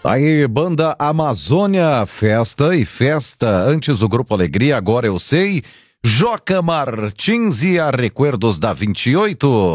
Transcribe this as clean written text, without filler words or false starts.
Aí, banda Amazônia, festa e festa. Antes o Grupo Alegria, agora eu sei. Joca Martins e a Recuerdos da 28.